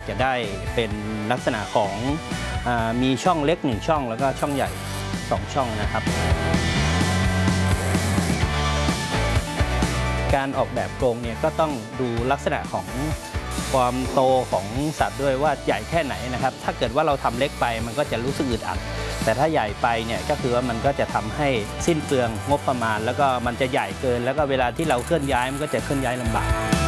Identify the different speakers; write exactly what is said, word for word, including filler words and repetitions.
Speaker 1: จะได้เป็นลักษณะของมีช่องเล็กหนึ่งช่องแล้วก็ช่องใหญ่สองช่องนะครับการออกแบบกรงเนี่ยก็ต้องดูลักษณะของความโตของสัตว์ด้วยว่าใหญ่แค่ไหนนะครับถ้าเกิดว่าเราทำเล็กไปมันก็จะรู้สึกอึดอัดแต่ถ้าใหญ่ไปเนี่ยก็คือว่ามันก็จะทำให้สิ้นเปลืองงบประมาณแล้วก็มันจะใหญ่เกินแล้วก็เวลาที่เราเคลื่อนย้ายมันก็จะเคลื่อนย้ายลำบาก